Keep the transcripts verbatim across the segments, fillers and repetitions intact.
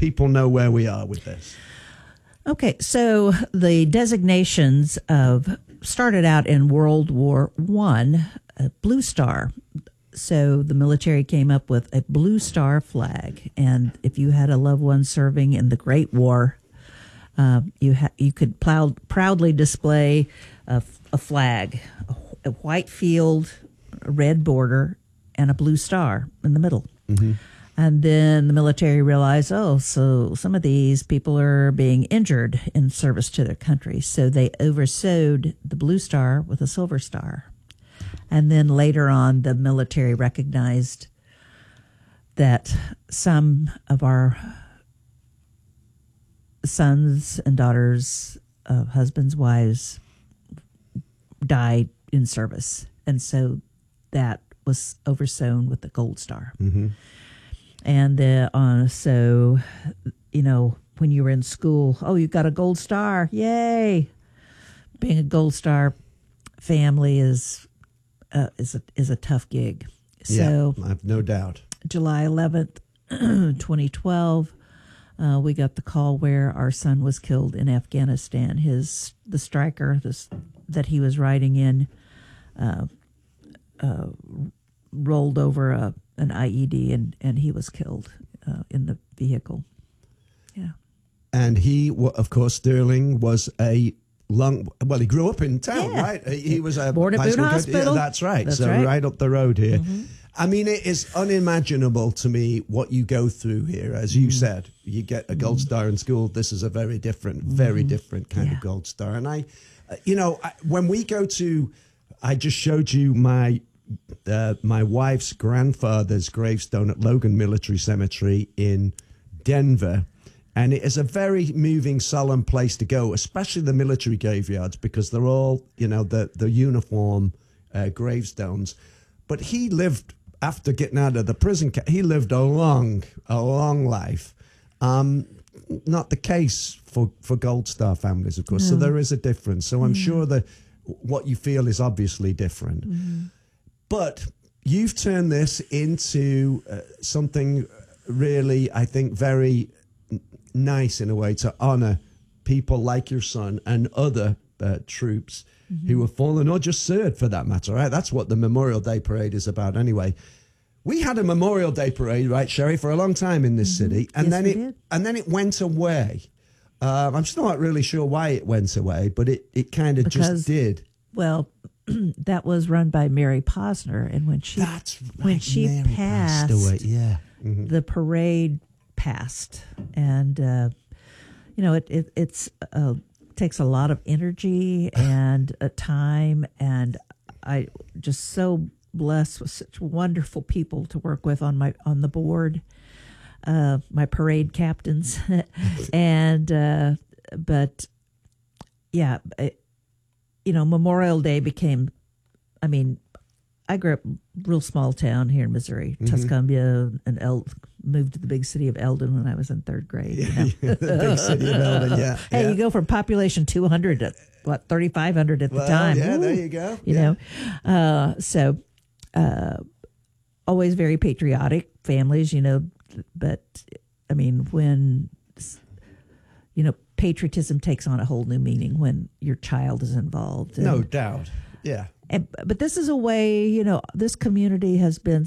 people know where we are with this. Okay, so the designations of started out in World War One, a Blue Star. So the military came up with a Blue Star flag, and if you had a loved one serving in the Great War, uh, you ha- you could plow- proudly display a, a flag, a, a white field, a red border, and a blue star in the middle. Mm-hmm. And then the military realized, oh, so some of these people are being injured in service to their country. So they oversewed the blue star with a silver star. And then later on, the military recognized that some of our sons and daughters, uh, husbands, wives, died in service. And so that was oversewn with the gold star. Mm-hmm. And uh, uh, so, you know, when you were in school, oh, you got a gold star. Yay. Being a gold star family is uh, is, a, is a tough gig. So yeah, I have no doubt. July eleventh, twenty twelve, uh, we got the call where our son was killed in Afghanistan. His the striker this, that he was riding in uh, uh, rolled over a an I E D, and, and he was killed uh, in the vehicle. Yeah. And he, of course, Sterling was a long, well, he grew up in town, yeah. right? He was a born at Boone Hospital. Yeah, that's right. That's so right. right up the road here. Mm-hmm. I mean, it is unimaginable to me what you go through here. As you mm-hmm. said, you get a gold star in school. This is a very different, very mm-hmm. different kind yeah. of gold star. And I, uh, you know, I, when we go to, I just showed you my Uh, my wife's grandfather's gravestone at Logan Military Cemetery in Denver. And it is a very moving, solemn place to go, especially the military graveyards, because they're all, you know, the, the uniform uh, gravestones. But he lived, after getting out of the prison, he lived a long, a long life. Um, not the case for, for Gold Star families, of course. No. So there is a difference. So I'm mm. sure that what you feel is obviously different. Mm. But you've turned this into uh, something really, I think, very n- nice in a way to honor people like your son and other uh, troops mm-hmm. who have fallen or just served, for that matter. Right? That's what the Memorial Day Parade is about anyway. We had a Memorial Day Parade, right, Sherry, for a long time in this mm-hmm. city. And yes, then we it did. and then it went away. Um, I'm still not really sure why it went away, but it, it kind of just did. Well, that was run by Mary Posner, and when she That's right, when she Mary passed, passed away. Yeah, mm-hmm. the parade passed, and uh, you know it it it's uh, takes a lot of energy and uh, time, and I just so blessed with such wonderful people to work with on my on the board, uh, my parade captains, and uh, but yeah. It, You know, Memorial Day became, I mean, I grew up real small town here in Missouri, mm-hmm. Tuscumbia, and El- moved to the big city of Eldon when I was in third grade. You know? The big city of Eldon, yeah. Hey, yeah. you go from population two hundred to, what, thirty-five hundred at well, the time. Yeah, Ooh, there you go. You yeah. know, uh, so uh, always very patriotic families, you know, but, I mean, when, you know, patriotism takes on a whole new meaning when your child is involved. And, no doubt. Yeah. And, but this is a way, you know, this community has been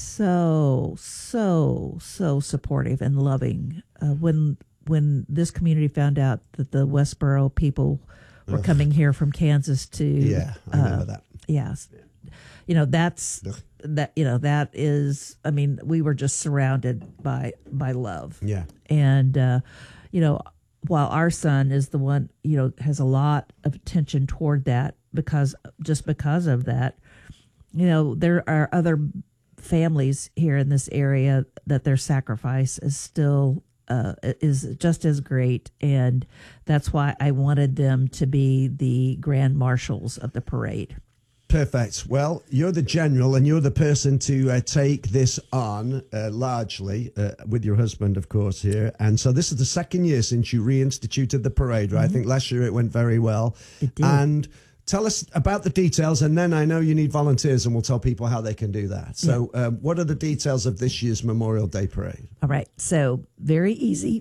so, so, so supportive and loving. Uh, when when this community found out that the Westboro people were Ugh. coming here from Kansas to, yeah, I remember uh, that. Yes, yeah. you know that's Ugh. that. You know that is. I mean, we were just surrounded by by love. Yeah, and uh, you know. While our son is the one, you know, has a lot of attention toward that because just because of that, you know, there are other families here in this area that their sacrifice is still uh, is just as great. And that's why I wanted them to be the grand marshals of the parade. Perfect. Well, you're the general and you're the person to uh, take this on uh, largely uh, with your husband, of course, here. And so this is the second year since you reinstituted the parade, right? Mm-hmm. I think last year it went very well. It did. And tell us about the details, and then I know you need volunteers, and we'll tell people how they can do that. So yeah. um, what are the details of this year's Memorial Day Parade? All right. So very easy.